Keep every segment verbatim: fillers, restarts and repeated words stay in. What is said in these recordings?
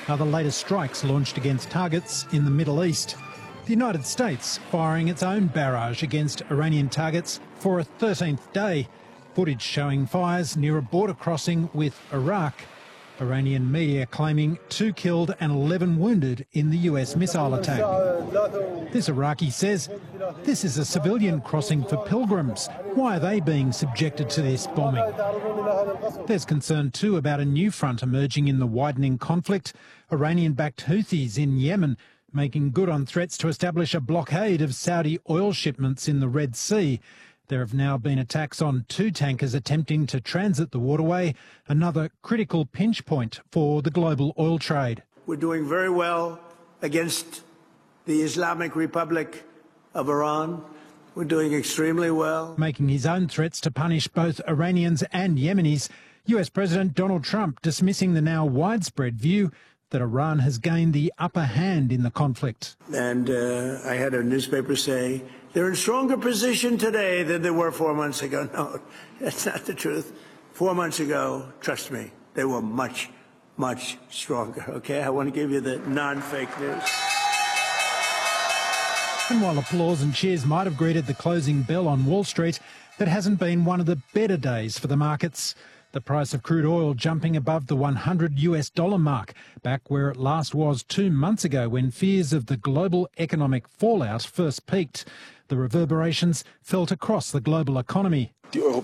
are the latest strikes launched against targets in the Middle East. The United States firing its own barrage against Iranian targets for a thirteenth day. Footage showing fires near a border crossing with Iraq. Iranian media claiming two killed and eleven wounded in the U S missile attack. This Iraqi says this is a civilian crossing for pilgrims. Why are they being subjected to this bombing? There's concern too about a new front emerging in the widening conflict. Iranian-backed Houthis in Yemen making good on threats to establish a blockade of Saudi oil shipments in the Red Sea. There have now been attacks on two tankers attempting to transit the waterway, another critical pinch point for the global oil trade. We're doing very well against the Islamic Republic of Iran. We're doing extremely well. Making his own threats to punish both Iranians and Yemenis, U S President Donald Trump dismissing the now widespread view that Iran has gained the upper hand in the conflict. And uh, I had a newspaper say, they're in stronger position today than they were four months ago. No, that's not the truth. Four months ago, trust me, they were much, much stronger, okay? I want to give you the non-fake news. And while applause and cheers might have greeted the closing bell on Wall Street, that hasn't been one of the better days for the markets. The price of crude oil jumping above the one hundred US dollar mark, back where it last was two months ago when fears of the global economic fallout first peaked. The reverberations felt across the global economy.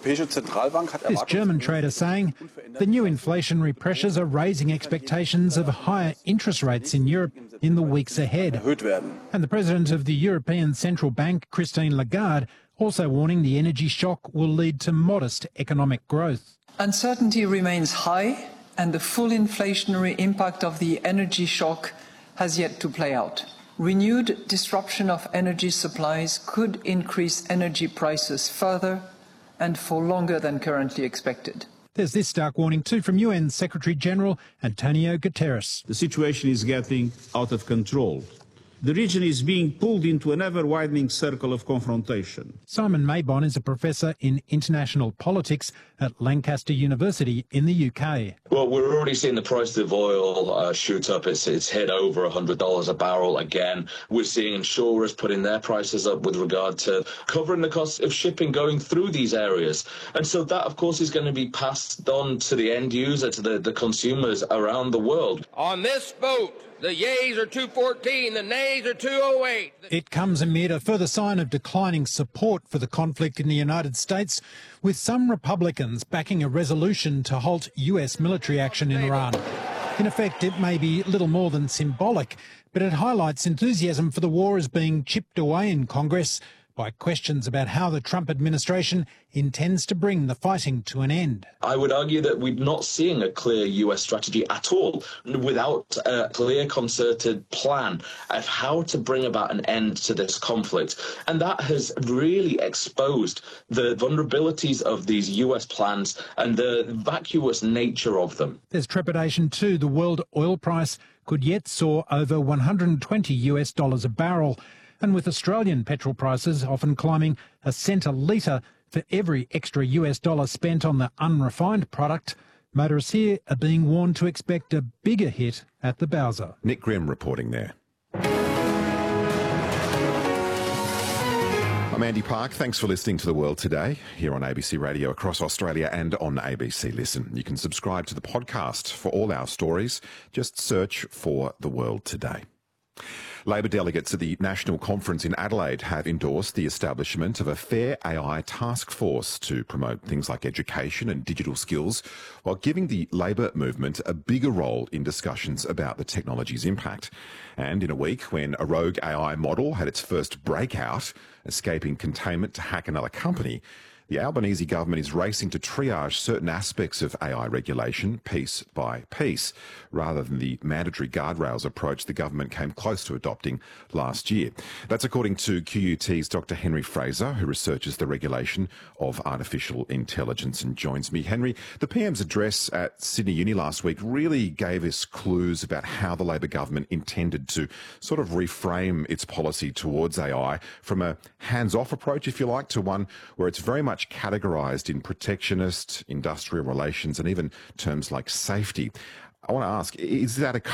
This German trader saying the new inflationary pressures are raising expectations of higher interest rates in Europe in the weeks ahead. And the president of the European Central Bank, Christine Lagarde, also warning the energy shock will lead to modest economic growth. Uncertainty remains high, and the full inflationary impact of the energy shock has yet to play out. Renewed disruption of energy supplies could increase energy prices further and for longer than currently expected. There's this stark warning too from U N Secretary-General Antonio Guterres. The situation is getting out of control. The region is being pulled into an ever-widening circle of confrontation. Simon Maybon is a professor in international politics at Lancaster University in the U K. Well, we're already seeing the price of oil uh, shoot up. It's, it's hit over one hundred dollars a barrel again. We're seeing insurers putting their prices up with regard to covering the cost of shipping going through these areas. And so that, of course, is going to be passed on to the end user, to the, the consumers around the world. On this vote, the yeas are two fourteen, the nays are two oh eight. It comes amid a further sign of declining support for the conflict in the United States, with some Republicans backing a resolution to halt U S military action in Iran. In effect, it may be little more than symbolic, but it highlights enthusiasm for the war as being chipped away in Congress by questions about how the Trump administration intends to bring the fighting to an end. I would argue that we're not seeing a clear U S strategy at all, without a clear concerted plan of how to bring about an end to this conflict. And that has really exposed the vulnerabilities of these U S plans and the vacuous nature of them. There's trepidation too. The world oil price could yet soar over one hundred twenty US dollars a barrel. And with Australian petrol prices often climbing a cent a litre for every extra U S dollar spent on the unrefined product, motorists here are being warned to expect a bigger hit at the Bowser. Nick Grimm reporting there. I'm Andy Park. Thanks for listening to The World Today here on A B C Radio across Australia and on A B C Listen. You can subscribe to the podcast for all our stories. Just search for The World Today. Labor delegates at the National Conference in Adelaide have endorsed the establishment of a Fair A I task force to promote things like education and digital skills, while giving the Labor movement a bigger role in discussions about the technology's impact. And in a week when a rogue A I model had its first breakout, escaping containment to hack another company, the Albanese government is racing to triage certain aspects of A I regulation piece by piece, rather than the mandatory guardrails approach the government came close to adopting last year. That's according to Q U T's Doctor Henry Fraser, who researches the regulation of artificial intelligence and joins me. Henry, the P M's address at Sydney Uni last week really gave us clues about how the Labor government intended to sort of reframe its policy towards A I from a hands-off approach, if you like, to one where it's very much categorised in protectionist, industrial relations and even terms like safety. I want to ask, is that a